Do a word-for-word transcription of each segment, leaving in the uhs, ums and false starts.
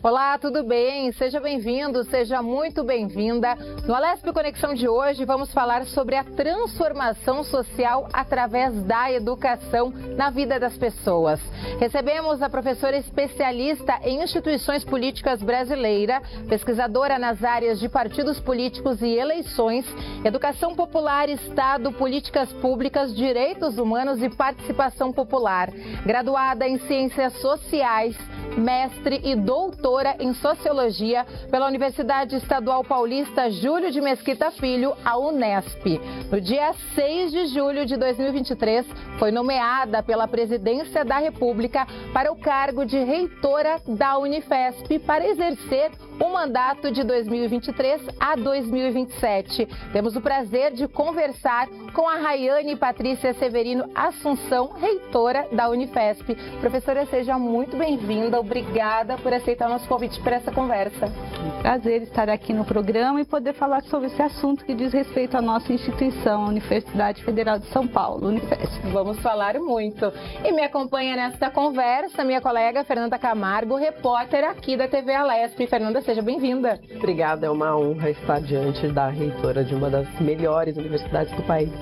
Olá, tudo bem? Seja bem-vindo, seja muito bem-vinda. No Alesp Conexão de hoje, vamos falar sobre a transformação social através da educação na vida das pessoas. Recebemos a professora especialista em instituições políticas brasileira, pesquisadora nas áreas de partidos políticos e eleições, educação popular, Estado, políticas públicas, direitos humanos e participação popular. Graduada em Ciências Sociais, mestre e doutora em Sociologia pela Universidade Estadual Paulista Júlio de Mesquita Filho, a Unesp. No dia seis de julho de dois mil e vinte e três, foi nomeada pela Presidência da República para o cargo de reitora da Unifesp para exercer o mandato de dois mil e vinte e três a dois mil e vinte e sete. Temos o prazer de conversar com a Raiane Patrícia Severino Assunção, reitora da Unifesp. Professora, seja muito bem-vinda. Obrigada por aceitar o nosso convite para essa conversa. Prazer estar aqui no programa e poder falar sobre esse assunto que diz respeito à nossa instituição, a Universidade Federal de São Paulo, Unifesp. Vamos falar muito. E me acompanha nesta conversa minha colega Fernanda Camargo, repórter aqui da T V Alesp. Fernanda, seja bem-vinda. Obrigada, é uma honra estar diante da reitora de uma das melhores universidades do país.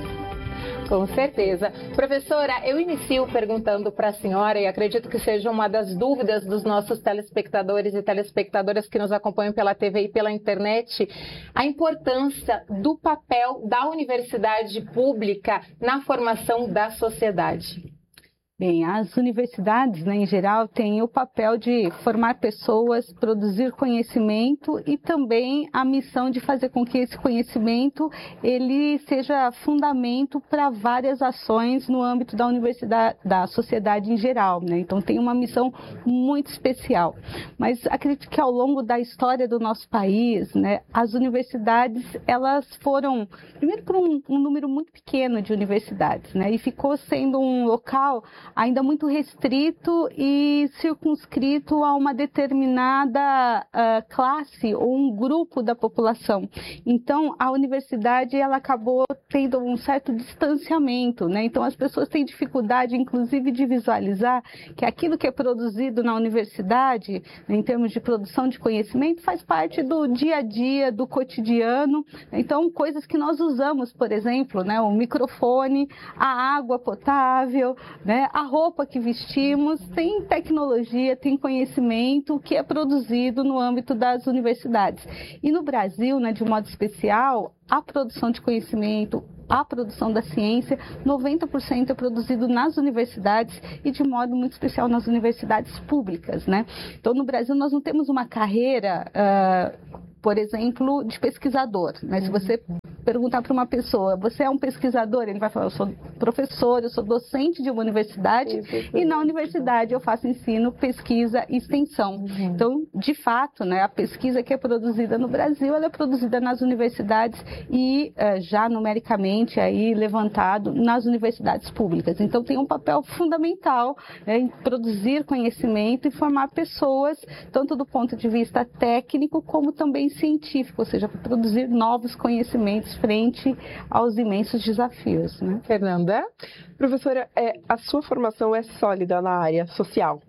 Com certeza. Professora, eu inicio perguntando para a senhora, e acredito que seja uma das dúvidas dos nossos telespectadores e telespectadoras que nos acompanham pela T V e pela internet, a importância do papel da universidade pública na formação da sociedade. Bem, as universidades, né, em geral, têm o papel de formar pessoas, produzir conhecimento e também a missão de fazer com que esse conhecimento ele seja fundamento para várias ações no âmbito da universidade, da sociedade em geral, né? Então tem uma missão muito especial. Mas acredito que ao longo da história do nosso país, né, as universidades elas foram primeiro por um, um número muito pequeno de universidades, né, e ficou sendo um local ainda muito restrito e circunscrito a uma determinada uh, classe ou um grupo da população. Então, a universidade ela acabou tendo um certo distanciamento, né? Então, as pessoas têm dificuldade, inclusive, de visualizar que aquilo que é produzido na universidade, né, em termos de produção de conhecimento, faz parte do dia a dia, do cotidiano. Então, coisas que nós usamos, por exemplo, né, o microfone, a água potável, né, a roupa que vestimos, tem tecnologia, tem conhecimento que é produzido no âmbito das universidades. E no Brasil, né, de modo especial, a produção de conhecimento, a produção da ciência, noventa por cento é produzido nas universidades e de modo muito especial nas universidades públicas, né? Então, no Brasil, nós não temos uma carreira, uh, por exemplo, de pesquisador, né? Se você perguntar para uma pessoa, você é um pesquisador? Ele vai falar, eu sou professor, eu sou docente de uma universidade Isso, e na universidade eu faço ensino, pesquisa e extensão. Uhum. Então, de fato, né, a pesquisa que é produzida no Brasil, ela é produzida nas universidades e uh, já numericamente aí levantado nas universidades públicas. Então, tem um papel fundamental, né, em produzir conhecimento e formar pessoas, tanto do ponto de vista técnico como também científico, ou seja, produzir novos conhecimentos frente aos imensos desafios, né? Fernanda? Professora, é, a sua formação é sólida na área social.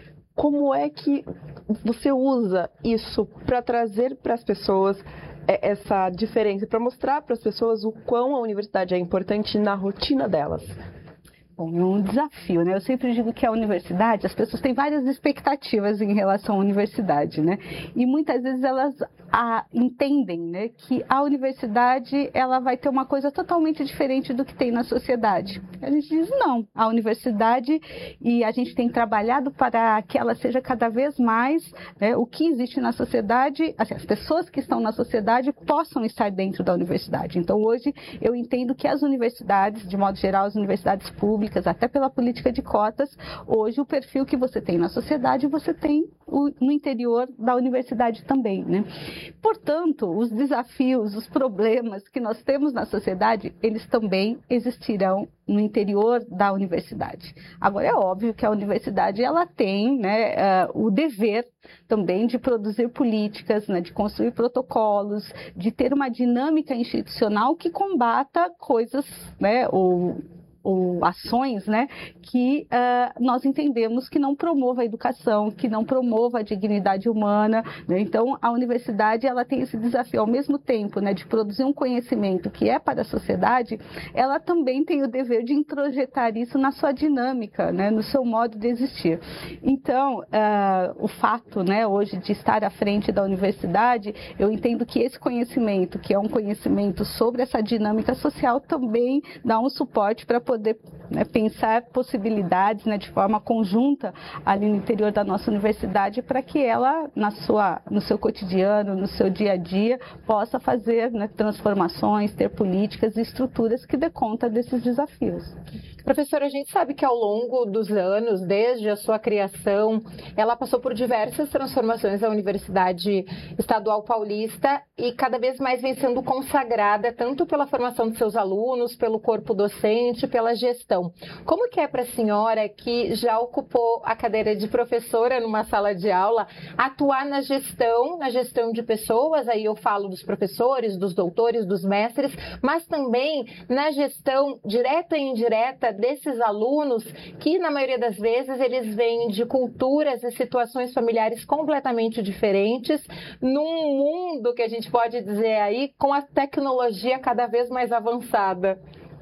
Como é que você usa isso para trazer para as pessoas é, essa diferença, para mostrar para as pessoas o quão a universidade é importante na rotina delas? Bom, é um desafio, né? Eu sempre digo que a universidade, as pessoas têm várias expectativas em relação à universidade, né? E muitas vezes elas a, entendem, né, que a universidade ela vai ter uma coisa totalmente diferente do que tem na sociedade. A gente diz não, a universidade, e a gente tem trabalhado para que ela seja cada vez mais, né, o que existe na sociedade, assim, as pessoas que estão na sociedade possam estar dentro da universidade. Então hoje eu entendo que as universidades, de modo geral, as universidades públicas, até pela política de cotas, hoje o perfil que você tem na sociedade, você tem no interior da universidade também, né? Portanto, os desafios, os problemas que nós temos na sociedade, eles também existirão no interior da universidade. Agora, é óbvio que a universidade ela tem, né, uh, o dever também de produzir políticas, né, de construir protocolos, de ter uma dinâmica institucional que combata coisas, né, ou ou ações, né, que uh, nós entendemos que não promova a educação, que não promova a dignidade humana, né? Então, a universidade ela tem esse desafio, ao mesmo tempo, né, de produzir um conhecimento que é para a sociedade, ela também tem o dever de introjetar isso na sua dinâmica, né, no seu modo de existir. Então, uh, o fato, né, hoje de estar à frente da universidade, eu entendo que esse conhecimento, que é um conhecimento sobre essa dinâmica social, também dá um suporte para poder, né, pensar possibilidades, né, de forma conjunta ali no interior da nossa universidade, para que ela, na sua, no seu cotidiano, no seu dia a dia, possa fazer, né, transformações, ter políticas e estruturas que dê conta desses desafios. Professora, a gente sabe que ao longo dos anos, desde a sua criação, ela passou por diversas transformações da Universidade Estadual Paulista e cada vez mais vem sendo consagrada tanto pela formação de seus alunos, pelo corpo docente, pela gestão. Como que é para a senhora, que já ocupou a cadeira de professora numa sala de aula, atuar na gestão, na gestão de pessoas, aí eu falo dos professores, dos doutores, dos mestres, mas também na gestão direta e indireta desses alunos que, na maioria das vezes, eles vêm de culturas e situações familiares completamente diferentes, num mundo que a gente pode dizer aí, com a tecnologia cada vez mais avançada.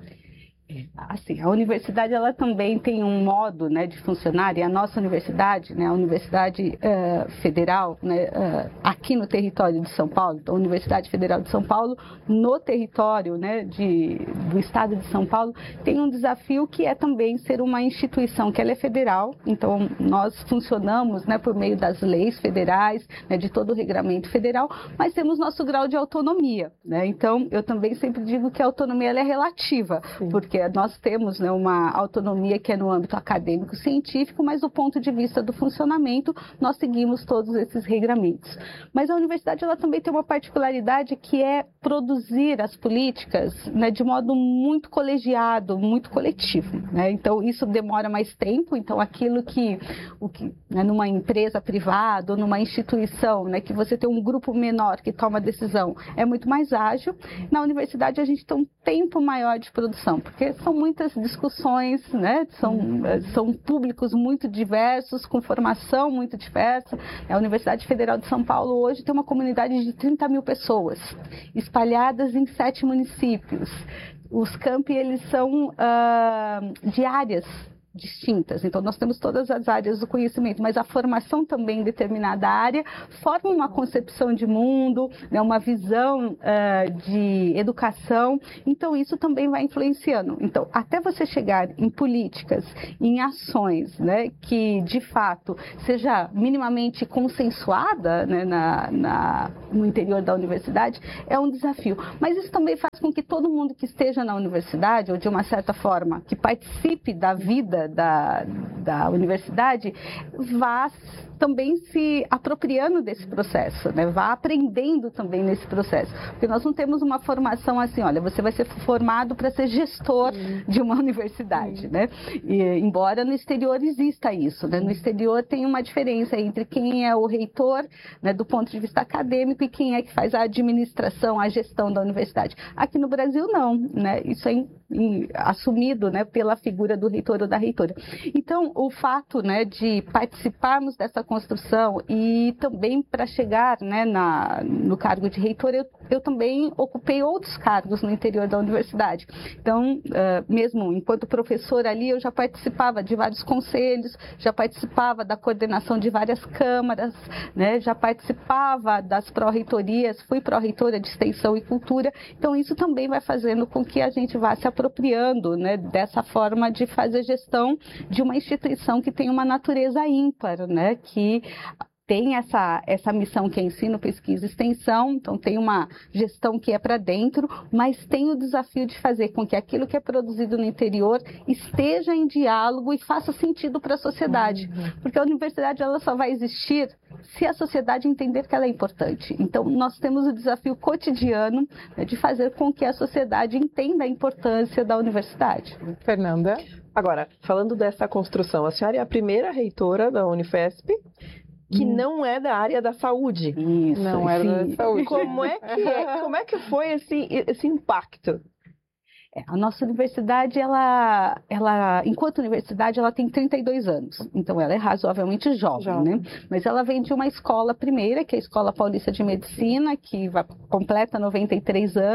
Assim, a universidade ela também tem um modo, né, de funcionar, e a nossa universidade, né, a Universidade uh, Federal, né, uh, aqui no território de São Paulo, então a Universidade Federal de São Paulo, no território, né, de, do estado de São Paulo, tem um desafio que é também ser uma instituição que ela é federal, então nós funcionamos, né, por meio das leis federais, né, de todo o regramento federal, mas temos nosso grau de autonomia, né, então eu também sempre digo que a autonomia ela é relativa, Sim. porque nós temos, né, uma autonomia que é no âmbito acadêmico-científico, mas do ponto de vista do funcionamento, nós seguimos todos esses regramentos. Mas a universidade ela também tem uma particularidade que é produzir as políticas, né, de modo muito colegiado, muito coletivo, né? Então, isso demora mais tempo. Então, aquilo que, o que né, numa empresa privada ou numa instituição, né, que você tem um grupo menor que toma decisão, é muito mais ágil. Na universidade, a gente tem um tempo maior de produção, porque são muitas discussões, né? São, são públicos muito diversos, com formação muito diversa. A Universidade Federal de São Paulo hoje tem uma comunidade de trinta mil pessoas, espalhadas em sete municípios. Os campi, eles são uh, de áreas distintas, então nós temos todas as áreas do conhecimento, mas a formação também em determinada área forma uma concepção de mundo, né, uma visão uh, de educação, então isso também vai influenciando. Então, até você chegar em políticas, em ações, né, que de fato seja minimamente consensuada, né, na, na, no interior da universidade, é um desafio, mas isso também faz com que todo mundo que esteja na universidade, ou de uma certa forma, que participe da vida Da, da universidade, vá também se apropriando desse processo, né? Vá aprendendo também nesse processo, porque nós não temos uma formação assim, olha, você vai ser formado para ser gestor uhum. de uma universidade, uhum. né? E, embora no exterior exista isso, né? No exterior tem uma diferença entre quem é o reitor, né, do ponto de vista acadêmico, e quem é que faz a administração, a gestão da universidade. Aqui no Brasil não, né? Isso é em, em, assumido, né, pela figura do reitor ou da reitora. Então, o fato, né, de participarmos dessa construção e também para chegar, né, na, no cargo de reitor, eu, eu também ocupei outros cargos no interior da universidade. Então, uh, mesmo enquanto professora ali, eu já participava de vários conselhos, já participava da coordenação de várias câmaras, né, já participava das pró-reitorias, fui pró-reitora de extensão e cultura. Então, isso também vai fazendo com que a gente vá se apropriando, né, dessa forma de fazer gestão de uma instituição que tem uma natureza ímpar, né, que tem essa, essa missão que é ensino, pesquisa e extensão, então tem uma gestão que é para dentro, mas tem o desafio de fazer com que aquilo que é produzido no interior esteja em diálogo e faça sentido para a sociedade, uhum. porque a universidade ela só vai existir se a sociedade entender que ela é importante. Então, nós temos o desafio cotidiano, né, de fazer com que a sociedade entenda a importância da universidade. Fernanda? Agora, falando dessa construção, a senhora é a primeira reitora da Unifesp, que hum. não é da área da saúde. Isso, não é da saúde. Como é que, é, como é que foi esse, esse impacto? É, a nossa universidade, ela, ela, enquanto universidade, ela tem trinta e dois anos, então ela é razoavelmente jovem, jovem. Né? Mas ela vem de uma escola primeira, que é a Escola Paulista de Medicina, que vai, completa noventa e três anos,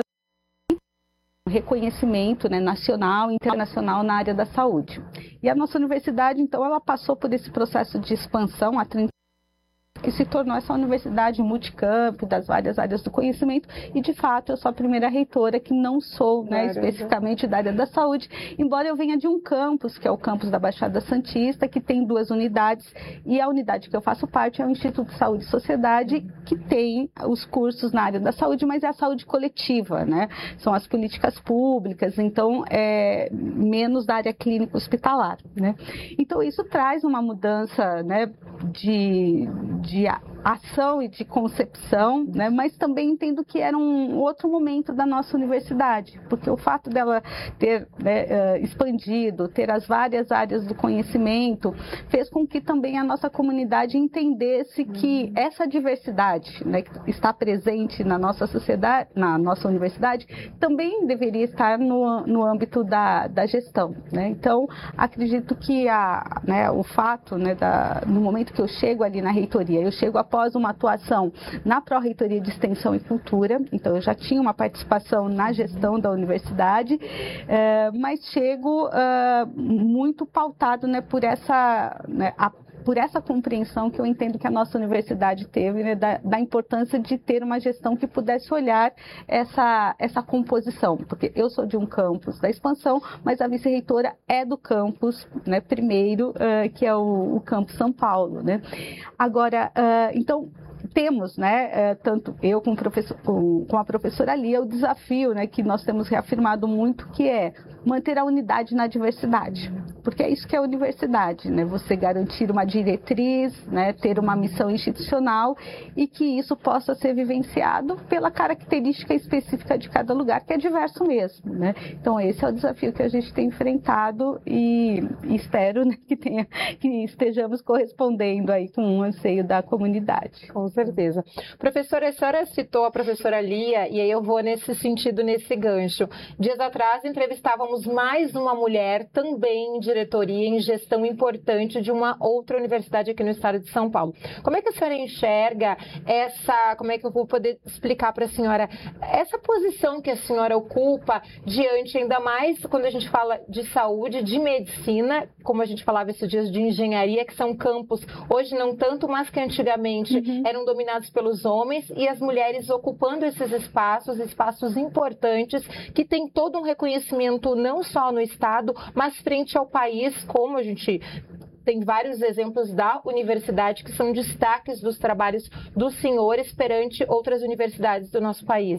reconhecimento, né, nacional e internacional na área da saúde. E a nossa universidade, então, ela passou por esse processo de expansão há trinta que se tornou essa universidade multicamp das várias áreas do conhecimento e, de fato, eu sou a primeira reitora que não sou, né, especificamente da área da saúde, embora eu venha de um campus, que é o campus da Baixada Santista, que tem duas unidades, e a unidade que eu faço parte é o Instituto de Saúde e Sociedade, que tem os cursos na área da saúde, mas é a saúde coletiva, né? São as políticas públicas, então, é menos da área clínica hospitalar, né? Então, isso traz uma mudança, né, de... de ação e de concepção, né? Mas também entendo que era um outro momento da nossa universidade, porque o fato dela ter, né, expandido, ter as várias áreas do conhecimento, fez com que também a nossa comunidade entendesse que essa diversidade, né, que está presente na nossa sociedade, na nossa universidade, também deveria estar no, no âmbito da, da gestão, né? Então, acredito que a, né, o fato, né, da, no momento que eu chego ali na reitoria, eu chego após uma atuação na Pró-Reitoria de Extensão e Cultura, então eu já tinha uma participação na gestão da universidade, eh, mas chego eh, muito pautado, né, por essa, né, a, por essa compreensão que eu entendo que a nossa universidade teve, né, da, da importância de ter uma gestão que pudesse olhar essa, essa composição, porque eu sou de um campus da expansão, mas a vice-reitora é do campus, né, primeiro, uh, que é o, o campus São Paulo, né? Agora, uh, então, temos, né, tanto eu com, professor, com, com a professora Lia, o desafio, né, que nós temos reafirmado muito, que é manter a unidade na diversidade, porque é isso que é a universidade, né, você garantir uma diretriz, né, ter uma missão institucional e que isso possa ser vivenciado pela característica específica de cada lugar, que é diverso mesmo, né. Então esse é o desafio que a gente tem enfrentado e, e espero, né, que, tenha, que estejamos correspondendo aí com um anseio da comunidade. Com certeza. Professora, a senhora citou a professora Lia, e aí eu vou nesse sentido, nesse gancho. Dias atrás entrevistávamos mais uma mulher, também em diretoria, em gestão importante de uma outra universidade aqui no estado de São Paulo. Como é que a senhora enxerga essa, como é que eu vou poder explicar para a senhora, essa posição que a senhora ocupa diante, ainda mais quando a gente fala de saúde, de medicina, como a gente falava esses dias de engenharia, que são campos, hoje não tanto, mas que antigamente uhum. eram dominados pelos homens, e as mulheres ocupando esses espaços, espaços importantes, que tem todo um reconhecimento não só no estado, mas frente ao país, como a gente tem vários exemplos da universidade que são destaques dos trabalhos dos senhores perante outras universidades do nosso país.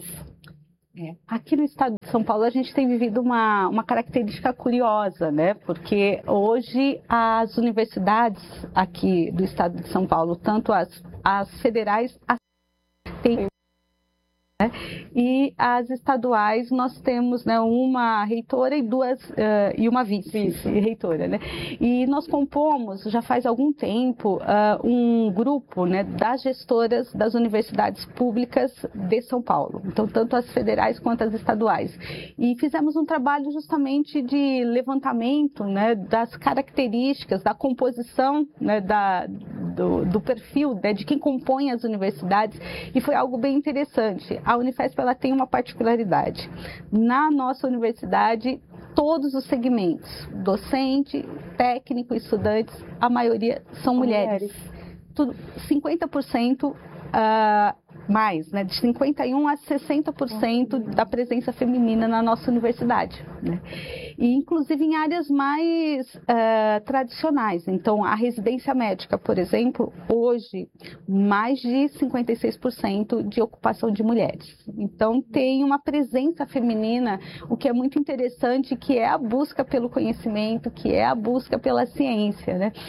É. Aqui no estado de São Paulo a gente tem vivido uma, uma característica curiosa, né? Porque hoje as universidades aqui do estado de São Paulo, tanto as, as federais, as têm, né? E as estaduais nós temos, né, uma reitora e duas uh, e uma vice-reitora, né? E nós compomos já faz algum tempo uh, um grupo, né, das gestoras das universidades públicas de São Paulo, então tanto as federais quanto as estaduais, e fizemos um trabalho justamente de levantamento, né, das características, da composição, né, da, do, do perfil, né, de quem compõe as universidades, e foi algo bem interessante. A Unifesp ela tem uma particularidade. Na nossa universidade, todos os segmentos, docente, técnico, estudantes, a maioria são mulheres. mulheres. Tudo, cinquenta por cento uh, mais, né, de cinquenta e um por cento a sessenta por cento da presença feminina na nossa universidade, né? E inclusive em áreas mais uh, tradicionais. Então, a residência médica, por exemplo, hoje, mais de cinquenta e seis por cento de ocupação de mulheres. Então, tem uma presença feminina, o que é muito interessante, que é a busca pelo conhecimento, que é a busca pela ciência, né?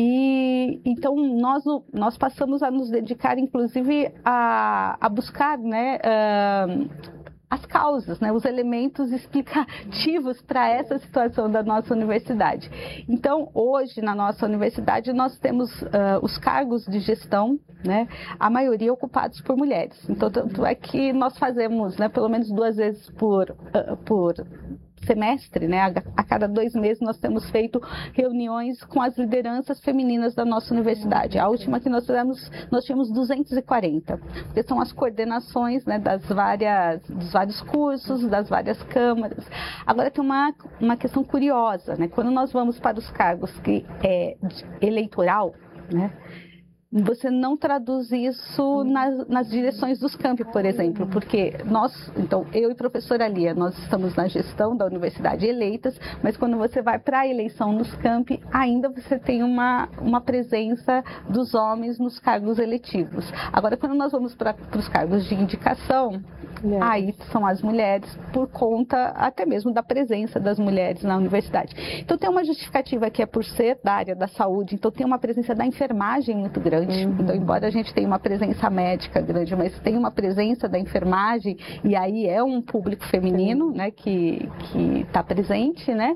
E, então, nós, nós passamos a nos dedicar, inclusive, a, a buscar, né, uh, as causas, né, os elementos explicativos para essa situação da nossa universidade. Então, hoje, na nossa universidade, nós temos uh, os cargos de gestão, né, a maioria ocupados por mulheres. Então, tanto é que nós fazemos, né, pelo menos duas vezes por, uh, por semestre, né, a, a cada dois meses nós temos feito reuniões com as lideranças femininas da nossa universidade. A última que nós fizemos, nós tínhamos duzentos e quarenta, porque são as coordenações, né, das várias, dos vários cursos, das várias câmaras. Agora tem uma, uma questão curiosa, né, quando nós vamos para os cargos que é eleitoral, né, você não traduz isso nas, nas direções dos campi, por exemplo, porque nós, então, eu e a professora Lia, nós estamos na gestão da universidade eleitas, mas quando você vai para a eleição nos campi, ainda você tem uma, uma presença dos homens nos cargos eletivos. Agora, quando nós vamos para os cargos de indicação, é. aí são as mulheres, por conta até mesmo da presença das mulheres na universidade. Então, tem uma justificativa que é por ser da área da saúde, então tem uma presença da enfermagem muito grande. Uhum. Então, embora a gente tenha uma presença médica grande, mas tem uma presença da enfermagem, e aí é um público feminino, né, que que está presente, né?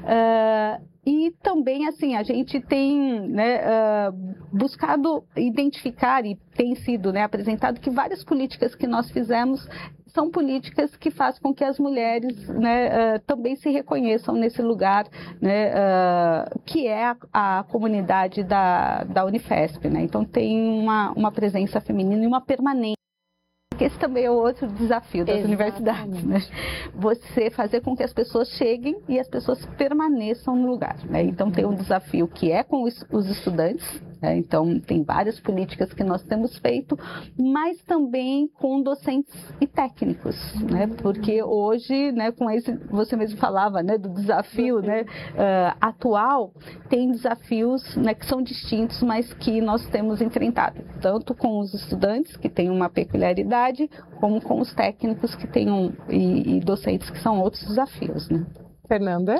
Uh, E também, assim, a gente tem, né, uh, buscado identificar e tem sido, né, apresentado que várias políticas que nós fizemos são políticas que fazem com que as mulheres, né, uh, também se reconheçam nesse lugar, né, uh, que é a, a comunidade da, da Unifesp, né? Então tem uma, uma presença feminina e uma permanência. Esse também é outro desafio das Exatamente. Universidades, né? Você fazer com que as pessoas cheguem e as pessoas permaneçam no lugar, né? Então tem um desafio que é com os, os estudantes, né? Então tem várias políticas que nós temos feito, mas também com docentes e técnicos, né? Porque hoje, né, com esse, você mesmo falava, né, do desafio, né, uh, atual, tem desafios, né, que são distintos, mas que nós temos enfrentado, tanto com os estudantes, que têm uma peculiaridade, como com os técnicos que têm um, e, e docentes que são outros desafios, né? Fernanda?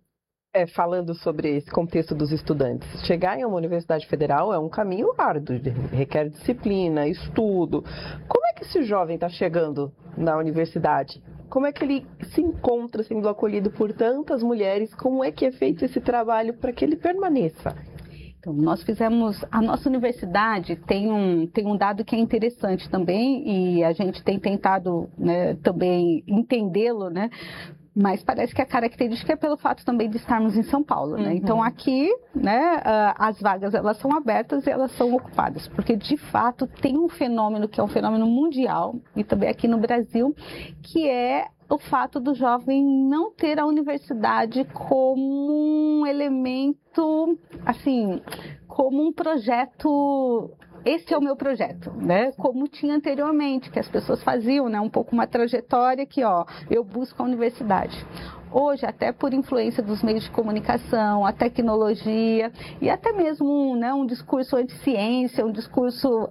É, falando sobre esse contexto dos estudantes, chegar em uma universidade federal é um caminho árduo, requer disciplina, estudo. Como é que esse jovem está chegando na universidade? Como é que ele se encontra sendo acolhido por tantas mulheres? Como é que é feito esse trabalho para que ele permaneça? Então, nós fizemos, a nossa universidade tem um, tem um dado que é interessante também, e a gente tem tentado, né, também entendê-lo, né? Mas parece que a característica é pelo fato também de estarmos em São Paulo, né? Uhum. Então aqui, né, as vagas elas são abertas e elas são ocupadas, porque de fato tem um fenômeno que é um fenômeno mundial e também aqui no Brasil, que é o fato do jovem não ter a universidade como um elemento, assim, como um projeto. Esse é o meu projeto, né? Como tinha anteriormente, que as pessoas faziam, né? Um pouco uma trajetória que, ó, eu busco a universidade. Hoje, até por influência dos meios de comunicação, a tecnologia e até mesmo um, né, um discurso anti-ciência, um discurso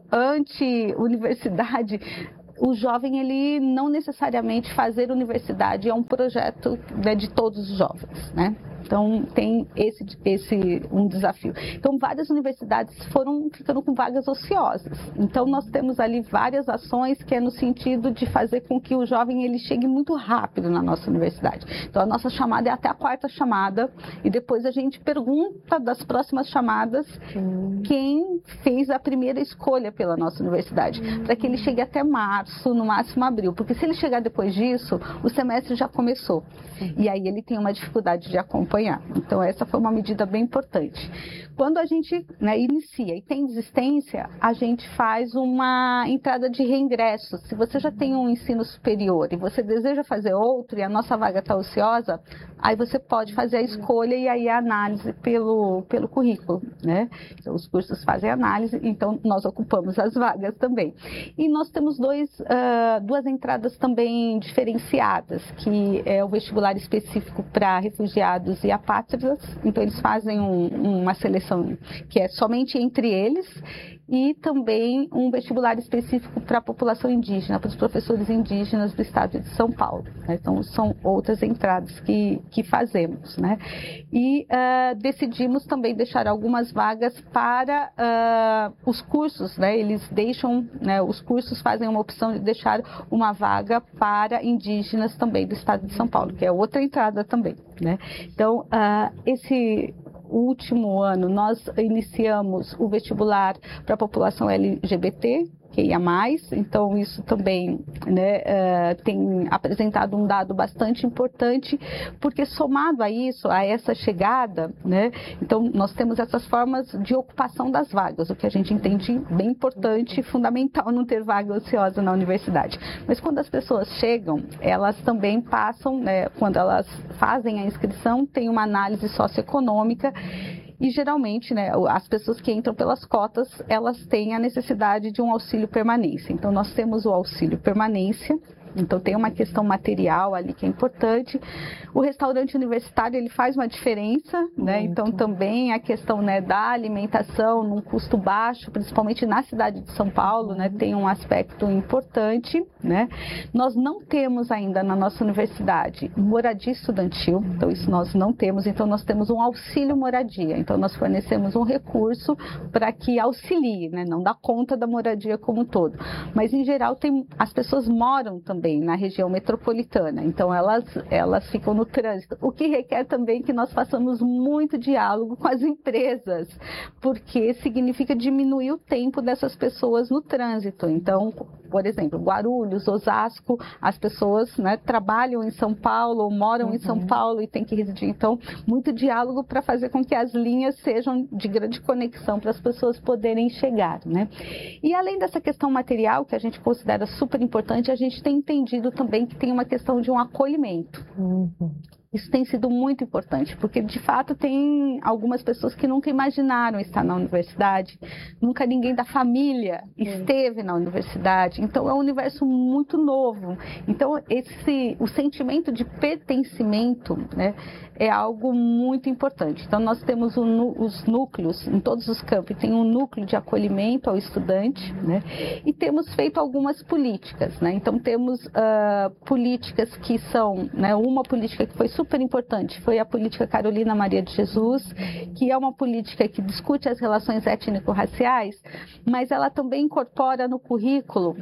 anti-universidade, o jovem, ele não necessariamente fazer universidade é um projeto, né, de todos os jovens, né? Então, tem esse, esse um desafio. Então, várias universidades foram ficando com vagas ociosas. Então, nós temos ali várias ações que é no sentido de fazer com que o jovem ele chegue muito rápido na nossa universidade. Então, a nossa chamada é até a quarta chamada e depois a gente pergunta das próximas chamadas hum. quem fez a primeira escolha pela nossa universidade, hum. para que ele chegue até março, no máximo abril. Porque se ele chegar depois disso, o semestre já começou. Hum. E aí ele tem uma dificuldade de acompanhar. Então, essa foi uma medida bem importante. Quando a gente, né, inicia e tem desistência, a gente faz uma entrada de reingresso. Se você já tem um ensino superior e você deseja fazer outro e a nossa vaga está ociosa, aí você pode fazer a escolha e aí a análise pelo, pelo currículo, né? Então, os cursos fazem análise, então nós ocupamos as vagas também. E nós temos dois, uh, duas entradas também diferenciadas, que é o vestibular específico para refugiados e apátridas. Então, eles fazem um, uma seleção que é somente entre eles, e também um vestibular específico para a população indígena, para os professores indígenas do estado de São Paulo, né? Então, são outras entradas que, que fazemos, né? E uh, decidimos também deixar algumas vagas para uh, os cursos, né? Eles deixam, né, os cursos fazem uma opção de deixar uma vaga para indígenas também do estado de São Paulo, que é outra entrada também, né? Então, uh, esse último ano nós iniciamos o vestibular para a população L G B T, Q I A mais, então isso também, né, uh, tem apresentado um dado bastante importante, porque somado a isso, a essa chegada, né, então nós temos essas formas de ocupação das vagas, o que a gente entende bem importante e fundamental não ter vaga ociosa na universidade. Mas quando as pessoas chegam, elas também passam, né, quando elas fazem a inscrição, tem uma análise socioeconômica. E geralmente, né, as pessoas que entram pelas cotas, elas têm a necessidade de um auxílio permanência. Então, nós temos o auxílio permanência. Então, tem uma questão material ali que é importante. O restaurante universitário, ele faz uma diferença, né? Então, também a questão, né, da alimentação num custo baixo, principalmente na cidade de São Paulo, né, tem um aspecto importante, né? Nós não temos ainda na nossa universidade moradia estudantil, então isso nós não temos. Então, nós temos um auxílio moradia. Então, nós fornecemos um recurso para que auxilie, né? Não dá conta da moradia como um todo. Mas, em geral, tem, as pessoas moram também também na região metropolitana, então elas, elas ficam no trânsito, o que requer também que nós façamos muito diálogo com as empresas, porque significa diminuir o tempo dessas pessoas no trânsito. Então, por exemplo, Guarulhos, Osasco, as pessoas, né, trabalham em São Paulo ou moram uhum. em São Paulo e têm que residir, então muito diálogo para fazer com que as linhas sejam de grande conexão para as pessoas poderem chegar, né? E além dessa questão material, que a gente considera super importante, a gente tem entendido também que tem uma questão de um acolhimento. Uhum. Isso tem sido muito importante, porque de fato tem algumas pessoas que nunca imaginaram estar na universidade, nunca ninguém da família esteve na universidade, então é um universo muito novo. Então esse, o sentimento de pertencimento, né, é algo muito importante. Então nós temos o, os núcleos, em todos os campos, tem um núcleo de acolhimento ao estudante, né, e temos feito algumas políticas, né, então temos uh, políticas que são, né, uma política que foi super importante foi a política Carolina Maria de Jesus, que é uma política que discute as relações étnico-raciais, mas ela também incorpora no currículo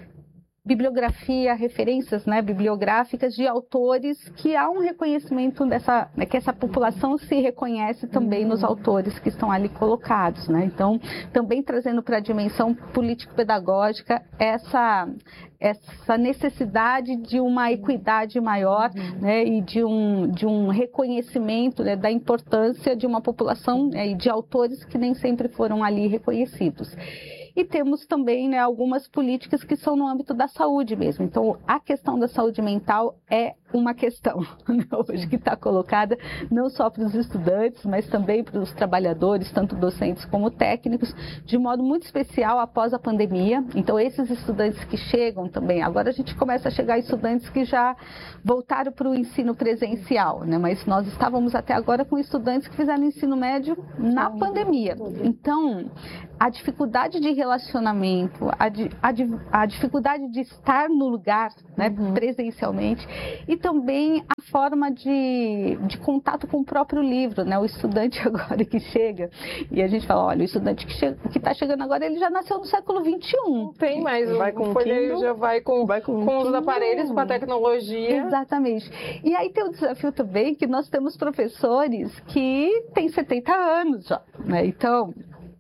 bibliografia, referências, né, bibliográficas de autores que há um reconhecimento dessa, né, que essa população se reconhece também nos autores que estão ali colocados, né? Então, também trazendo para a dimensão político-pedagógica essa essa necessidade de uma equidade maior, uhum. né, e de um, de um reconhecimento, né, da importância de uma população, né, e de autores que nem sempre foram ali reconhecidos. E temos também, né, algumas políticas que são no âmbito da saúde mesmo. Então, a questão da saúde mental é uma questão, né, hoje que está colocada não só para os estudantes, mas também para os trabalhadores, tanto docentes como técnicos, de modo muito especial após a pandemia. Então, esses estudantes que chegam também, agora a gente começa a chegar estudantes que já voltaram para o ensino presencial, né, mas nós estávamos até agora com estudantes que fizeram ensino médio na pandemia. Então, a dificuldade de relacionamento, a, a, a dificuldade de estar no lugar, né, uhum. presencialmente, e também a forma de, de contato com o próprio livro, né? O estudante agora que chega, e a gente fala, olha, o estudante que está chegando agora, ele já nasceu no século vinte e um. Não tem mais, vai com o folheiro já vai com, vai com, com os aparelhos, com a tecnologia. Exatamente. E aí tem o desafio também que nós temos professores que têm setenta anos já, né? Então...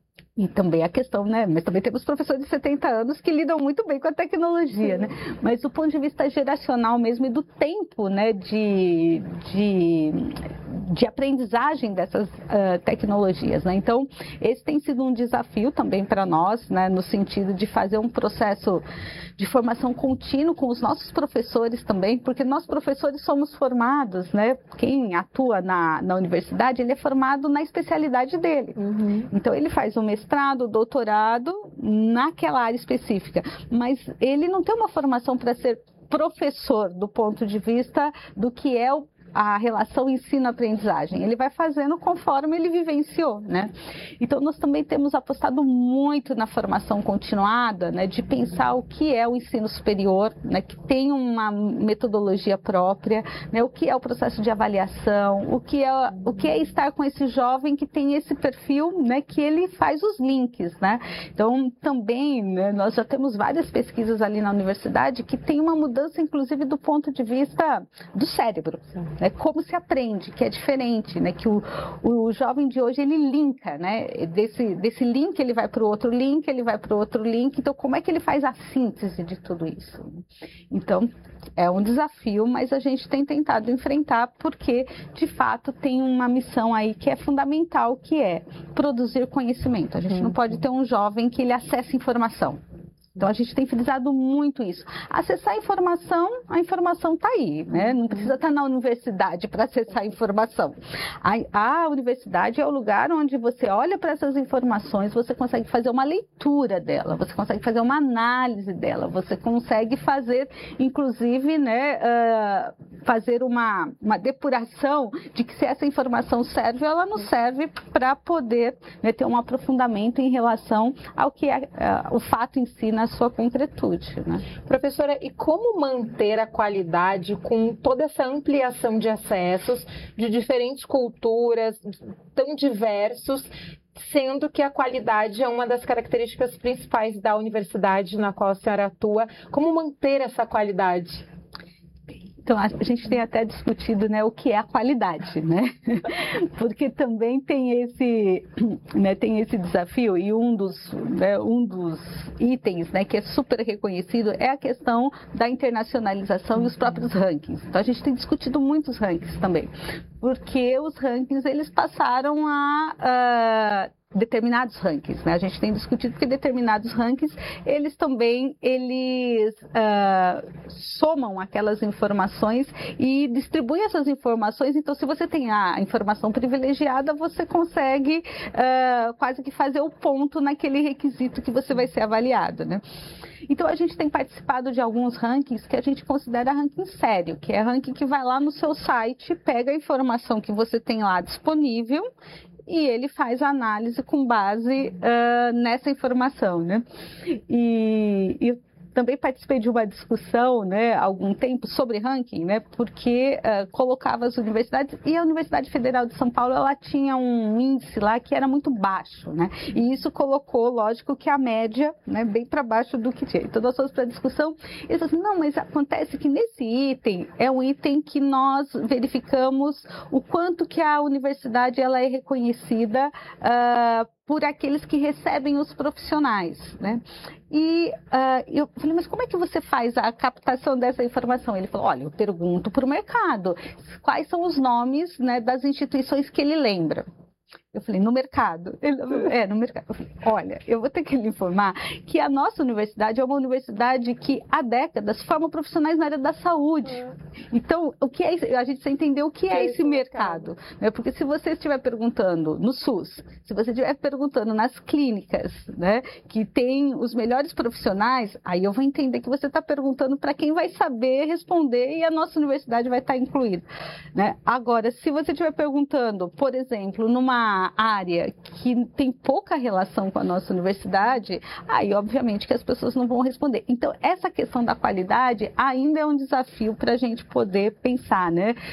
E também a questão, né? Mas também temos professores de setenta anos que lidam muito bem com a tecnologia, né? Mas do ponto de vista geracional mesmo e do tempo, né? De, de, de aprendizagem dessas uh, tecnologias, né? Então, esse tem sido um desafio também para nós, né? No sentido de fazer um processo de formação contínua com os nossos professores também, porque nós professores somos formados, né? Quem atua na, na universidade, ele é formado na especialidade dele. Uhum. Então, ele faz o mestrado, mestrado, doutorado naquela área específica, mas ele não tem uma formação para ser professor do ponto de vista do que é o a relação ensino-aprendizagem. Ele vai fazendo conforme ele vivenciou, né? Então, nós também temos apostado muito na formação continuada, né? De pensar o que é o ensino superior, né? Que tem uma metodologia própria, né? O que é o processo de avaliação, o que é, o que é estar com esse jovem que tem esse perfil, né? Que ele faz os links, né? Então, também, né? Nós já temos várias pesquisas ali na universidade que tem uma mudança, inclusive, do ponto de vista do cérebro, né? né? Como se aprende, que é diferente, né? Que o, o jovem de hoje, ele linka, né? Desse, desse link ele vai para o outro link, ele vai para o outro link, então como é que ele faz a síntese de tudo isso? Então, é um desafio, mas a gente tem tentado enfrentar porque, de fato, tem uma missão aí que é fundamental, que é produzir conhecimento. A gente não pode ter um jovem que ele acesse informação. Então, a gente tem frisado muito isso. Acessar a informação, a informação está aí, né? Não precisa estar na universidade para acessar a informação. A, a universidade é o lugar onde você olha para essas informações, você consegue fazer uma leitura dela, você consegue fazer uma análise dela, você consegue fazer, inclusive, né, uh, fazer uma, uma depuração de que se essa informação serve, ela não serve para poder, né, ter um aprofundamento em relação ao que é, uh, o fato em si na sua concretude, né? Professora, e como manter a qualidade com toda essa ampliação de acessos de diferentes culturas, tão diversos, sendo que a qualidade é uma das características principais da universidade na qual a senhora atua? Como manter essa qualidade? Então, a gente tem até discutido, né, o que é a qualidade, né? Porque também tem esse, né, tem esse desafio, e um dos, né, um dos itens, né, que é super reconhecido é a questão da internacionalização e os próprios rankings. Então, a gente tem discutido muitos rankings também, porque os rankings, eles passaram a... Uh, determinados rankings, né? A gente tem discutido que determinados rankings, eles também, eles uh, somam aquelas informações e distribuem essas informações. Então, se você tem a informação privilegiada, você consegue uh, quase que fazer o ponto naquele requisito que você vai ser avaliado, né? Então, a gente tem participado de alguns rankings que a gente considera ranking sério, que é ranking que vai lá no seu site, pega a informação que você tem lá disponível e ele faz a análise com base uh, nessa informação, né? E, e também participei de uma discussão, né, há algum tempo sobre ranking, né, porque uh, colocava as universidades, e a Universidade Federal de São Paulo, ela tinha um índice lá que era muito baixo, né, e isso colocou, lógico, que a média, né, bem para baixo do que tinha. Então, nós fomos para a discussão, e eles assim, não, mas acontece que nesse item, é um item que nós verificamos o quanto que a universidade, ela é reconhecida uh, por aqueles que recebem os profissionais, né? E uh, eu falei, mas como é que você faz a captação dessa informação? Ele falou, olha, eu pergunto para o mercado quais são os nomes, né, das instituições que ele lembra. Eu falei, no mercado. Ele, é, no mercado. Eu falei, olha, eu vou ter que lhe informar que a nossa universidade é uma universidade que há décadas forma profissionais na área da saúde. Então, o que é, a gente precisa entender o que, que é esse mercado. mercado né? Porque se você estiver perguntando no SUS, se você estiver perguntando nas clínicas, né, que tem os melhores profissionais, aí eu vou entender que você está perguntando para quem vai saber responder e a nossa universidade vai estar incluída. Né? Agora, se você estiver perguntando, por exemplo, numa área que tem pouca relação com a nossa universidade, aí obviamente que as pessoas não vão responder. Então, essa questão da qualidade ainda é um desafio para a gente poder pensar, né?